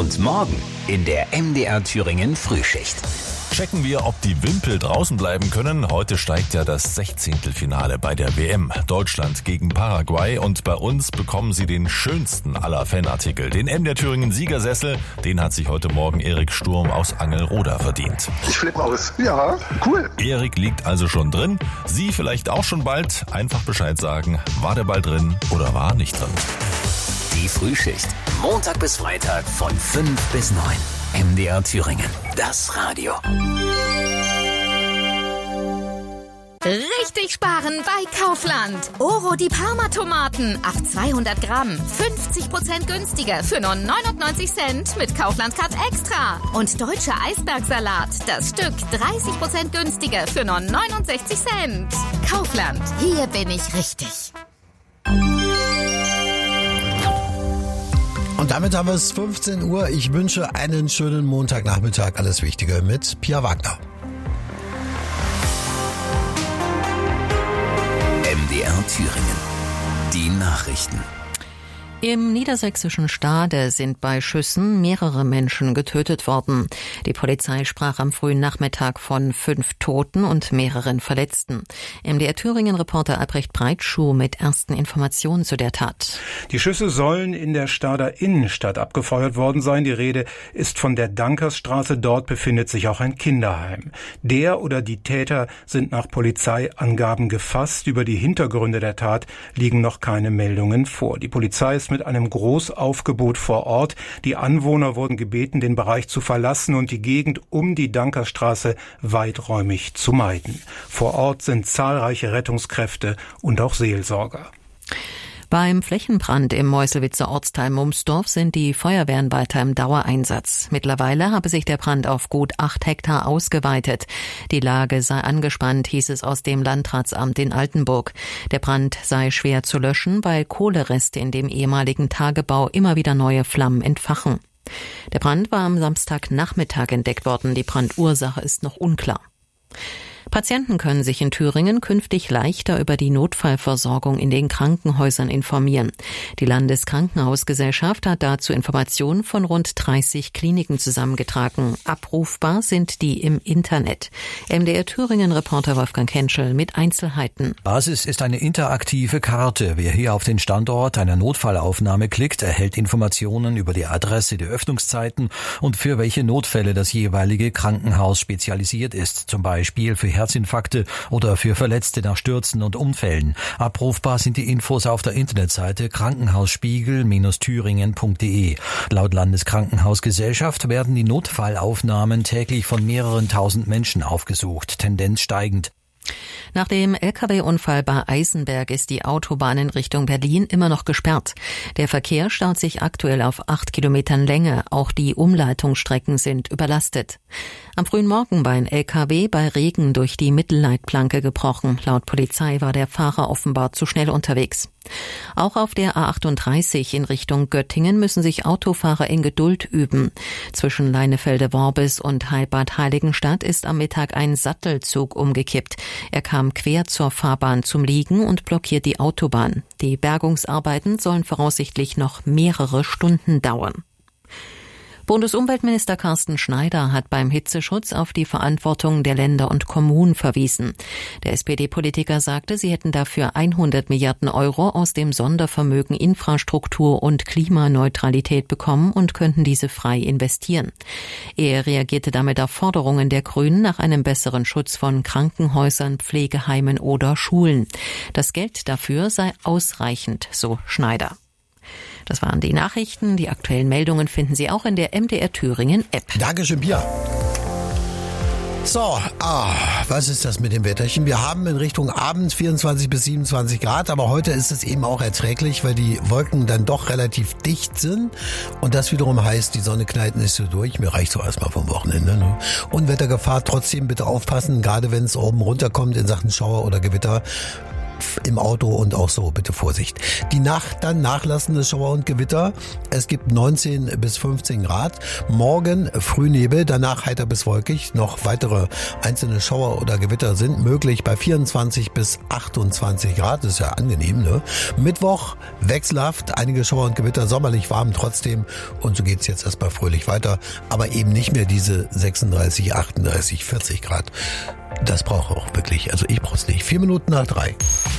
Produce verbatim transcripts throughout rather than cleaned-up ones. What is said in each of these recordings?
Und morgen in der M D R Thüringen Frühschicht. Checken wir, ob die Wimpel draußen bleiben können. Heute steigt ja das Sechzehntelfinale bei der W M. Deutschland gegen Paraguay. Und bei uns bekommen Sie den schönsten aller Fanartikel. Den M D R Thüringen Siegersessel. Den hat sich heute Morgen Erik Sturm aus Angelroda verdient. Ich flippe aus. Ja, cool. Erik liegt also schon drin. Sie vielleicht auch schon bald. Einfach Bescheid sagen. War der bald drin oder war nicht drin? Die Frühschicht. Montag bis Freitag von fünf bis neun. M D R Thüringen. Das Radio. Richtig sparen bei Kaufland. Oro die Parma-Tomaten. Auf zweihundert Gramm. fünfzig Prozent günstiger für nur neunundneunzig Cent mit Kaufland Card Extra. Und deutscher Eisbergsalat. Das Stück dreißig Prozent günstiger für nur neunundsechzig Cent. Kaufland. Hier bin ich richtig. Und damit haben wir es fünfzehn Uhr. Ich wünsche einen schönen Montagnachmittag. Alles Wichtige mit Pia Wagner. M D R Thüringen. Die Nachrichten. Im niedersächsischen Stade sind bei Schüssen mehrere Menschen getötet worden. Die Polizei sprach am frühen Nachmittag von fünf Toten und mehreren Verletzten. M D R Thüringen-Reporter Albrecht Breitschuh mit ersten Informationen zu der Tat. Die Schüsse sollen in der Stader Innenstadt abgefeuert worden sein. Die Rede ist von der Dankersstraße. Dort befindet sich auch ein Kinderheim. Der oder die Täter sind nach Polizeiangaben gefasst. Über die Hintergründe der Tat liegen noch keine Meldungen vor. Die Polizei ist mit einem Großaufgebot vor Ort. Die Anwohner wurden gebeten, den Bereich zu verlassen und die Gegend um die Dankerstraße weiträumig zu meiden. Vor Ort sind zahlreiche Rettungskräfte und auch Seelsorger. Beim Flächenbrand im Meuselwitzer Ortsteil Mumsdorf sind die Feuerwehren weiter im Dauereinsatz. Mittlerweile habe sich der Brand auf gut acht Hektar ausgeweitet. Die Lage sei angespannt, hieß es aus dem Landratsamt in Altenburg. Der Brand sei schwer zu löschen, weil Kohlereste in dem ehemaligen Tagebau immer wieder neue Flammen entfachen. Der Brand war am Samstagnachmittag entdeckt worden. Die Brandursache ist noch unklar. Patienten können sich in Thüringen künftig leichter über die Notfallversorgung in den Krankenhäusern informieren. Die Landeskrankenhausgesellschaft hat dazu Informationen von rund dreißig Kliniken zusammengetragen. Abrufbar sind die im Internet. M D R Thüringen-Reporter Wolfgang Kenschel mit Einzelheiten. Basis ist eine interaktive Karte. Wer hier auf den Standort einer Notfallaufnahme klickt, erhält Informationen über die Adresse, die Öffnungszeiten und für welche Notfälle das jeweilige Krankenhaus spezialisiert ist. Zum Beispiel für Herzinfarkte oder für Verletzte nach Stürzen und Unfällen. Abrufbar sind die Infos auf der Internetseite krankenhausspiegel Bindestrich thüringen Punkt de. Laut Landeskrankenhausgesellschaft werden die Notfallaufnahmen täglich von mehreren tausend Menschen aufgesucht, Tendenz steigend. Nach dem L K W-Unfall bei Eisenberg ist die Autobahn in Richtung Berlin immer noch gesperrt. Der Verkehr staut sich aktuell auf acht Kilometern Länge. Auch die Umleitungsstrecken sind überlastet. Am frühen Morgen war ein L K W bei Regen durch die Mittelleitplanke gebrochen. Laut Polizei war der Fahrer offenbar zu schnell unterwegs. Auch auf der A achtunddreißig in Richtung Göttingen müssen sich Autofahrer in Geduld üben. Zwischen Leinefelde-Worbis und Heilbad Heiligenstadt ist am Mittag ein Sattelzug umgekippt. Er kam quer zur Fahrbahn zum Liegen und blockiert die Autobahn. Die Bergungsarbeiten sollen voraussichtlich noch mehrere Stunden dauern. Bundesumweltminister Carsten Schneider hat beim Hitzeschutz auf die Verantwortung der Länder und Kommunen verwiesen. Der S P D-Politiker sagte, sie hätten dafür hundert Milliarden Euro aus dem Sondervermögen Infrastruktur und Klimaneutralität bekommen und könnten diese frei investieren. Er reagierte damit auf Forderungen der Grünen nach einem besseren Schutz von Krankenhäusern, Pflegeheimen oder Schulen. Das Geld dafür sei ausreichend, so Schneider. Das waren die Nachrichten. Die aktuellen Meldungen finden Sie auch in der M D R Thüringen App. Dankeschön, Pia. So, ah, was ist das mit dem Wetterchen? Wir haben in Richtung Abend vierundzwanzig bis siebenundzwanzig Grad, aber heute ist es eben auch erträglich, weil die Wolken dann doch relativ dicht sind und das wiederum heißt, die Sonne knallt nicht so durch. Mir reicht so erstmal vom Wochenende. Ne? Unwettergefahr, trotzdem bitte aufpassen, gerade wenn es oben runterkommt in Sachen Schauer oder Gewitter. im Auto und auch so bitte Vorsicht. Die Nacht dann nachlassende Schauer und Gewitter. Es gibt neunzehn bis fünfzehn Grad. Morgen Frühnebel, danach heiter bis wolkig. Noch weitere einzelne Schauer oder Gewitter sind möglich bei vierundzwanzig bis achtundzwanzig Grad. Das ist ja angenehm, ne? Mittwoch wechselhaft, einige Schauer und Gewitter, sommerlich warm trotzdem. Und so geht's jetzt erstmal fröhlich weiter. Aber eben nicht mehr diese sechsunddreißig, achtunddreißig, vierzig Grad. Das brauche ich auch wirklich. Also ich brauche es nicht. Vier Minuten nach drei.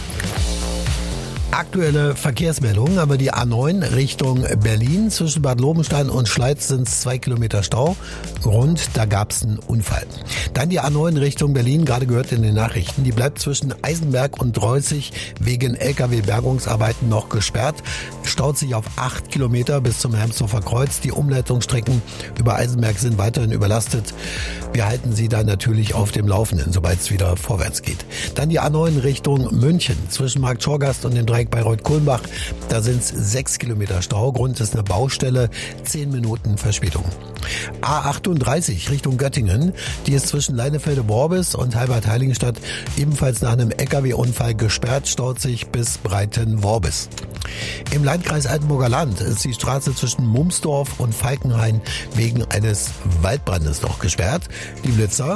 Aktuelle Verkehrsmeldungen, aber die A neun Richtung Berlin zwischen Bad Lobenstein und Schleiz sind es zwei Kilometer Stau. Grund, da gab es einen Unfall. Dann die A neun Richtung Berlin, gerade gehört in den Nachrichten, die bleibt zwischen Eisenberg und Dreußig wegen L K W-Bergungsarbeiten noch gesperrt. Staut sich auf acht Kilometer bis zum Hermsdorfer Kreuz. Die Umleitungsstrecken über Eisenberg sind weiterhin überlastet. Wir halten Sie da natürlich auf dem Laufenden, sobald es wieder vorwärts geht. Dann die A neun Richtung München zwischen Markt Schorgast und dem Dreieck bei Reuth-Kulmbach. Da sind es sechs Kilometer Stau. Grund ist eine Baustelle. Zehn Minuten Verspätung. A achtunddreißig Richtung Göttingen. Die ist zwischen Leinefelde-Worbis und Halbert-Heiligenstadt ebenfalls nach einem L K W-Unfall gesperrt. Staut sich bis Breiten-Worbis. Im Landkreis Altenburger Land ist die Straße zwischen Mumsdorf und Falkenhain wegen eines Waldbrandes noch gesperrt. Die Blitzer.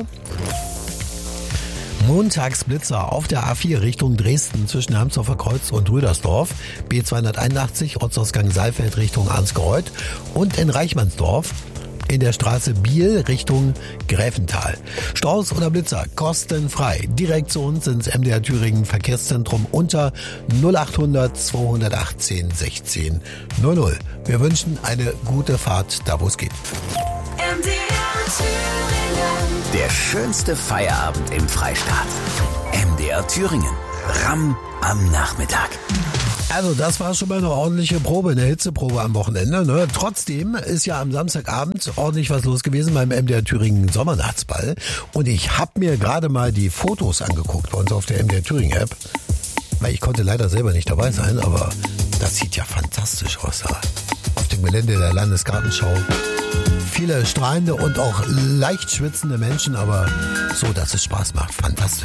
Montagsblitzer auf der A vier Richtung Dresden zwischen Hermsdorfer Kreuz und Rüdersdorf, B zweihunderteinundachtzig Ortsausgang Saalfeld Richtung Arnsgereuth und in Reichmannsdorf in der Straße Biel Richtung Gräfental. Staus oder Blitzer kostenfrei. Direkt zu uns ins M D R Thüringen Verkehrszentrum unter null achthundert zweihundertachtzehn sechzehn null null. Wir wünschen eine gute Fahrt, da wo es geht. M D R Thüringen. Der schönste Feierabend im Freistaat. M D R Thüringen. Ramm am Nachmittag. Also das war schon mal eine ordentliche Probe, eine Hitzeprobe am Wochenende. Ne? Trotzdem ist ja am Samstagabend ordentlich was los gewesen beim M D R Thüringen Sommernachtsball. Und ich habe mir gerade mal die Fotos angeguckt bei uns auf der M D R Thüringen App. Weil ich konnte leider selber nicht dabei sein, aber das sieht ja fantastisch aus da. Auf dem Gelände der Landesgartenschau. Viele strahlende und auch leicht schwitzende Menschen, aber so, dass es Spaß macht. Fantastisch.